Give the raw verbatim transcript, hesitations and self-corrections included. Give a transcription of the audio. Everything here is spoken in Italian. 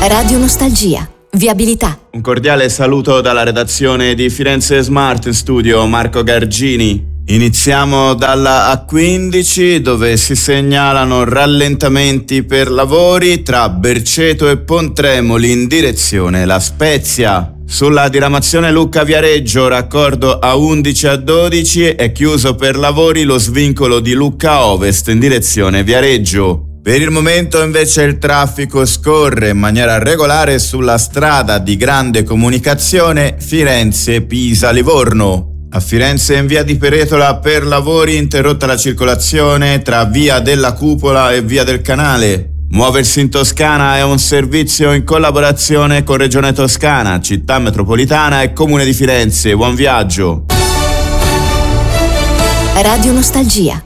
Radio Nostalgia. Viabilità. Un cordiale saluto dalla redazione di Firenze Smart Studio, Marco Gargini. Iniziamo dalla A quindici, dove si segnalano rallentamenti per lavori tra Berceto e Pontremoli in direzione La Spezia. Sulla diramazione Lucca-Viareggio, raccordo A undici a dodici, è chiuso per lavori lo svincolo di Lucca Ovest in direzione Viareggio. Per il momento invece il traffico scorre in maniera regolare sulla strada di grande comunicazione Firenze-Pisa-Livorno. A Firenze in via di Peretola per lavori interrotta la circolazione tra via della Cupola e via del Canale. Muoversi in Toscana è un servizio in collaborazione con Regione Toscana, Città Metropolitana e Comune di Firenze. Buon viaggio! Radio Nostalgia.